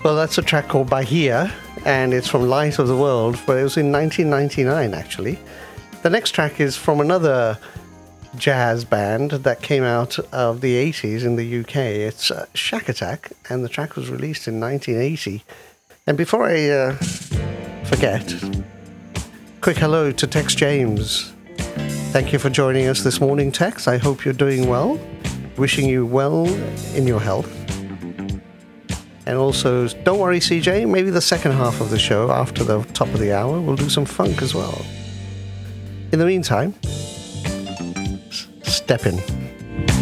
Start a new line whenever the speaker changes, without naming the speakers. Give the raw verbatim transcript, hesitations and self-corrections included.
Well, that's a track called Bahia, and it's from Light of the World, but it was in nineteen ninety-nine, actually. The next track is from another jazz band that came out of the eighties in the U K. It's uh, Shack Attack, and the track was released in nineteen eighty. And before I uh, forget, quick hello to Tex James. Thank you for joining us this morning, Tex. I hope you're doing well. Wishing you well in your health. And also, don't worry, C J, maybe the second half of the show, after the top of the hour, we'll do some funk as well. In the meantime, s- step in.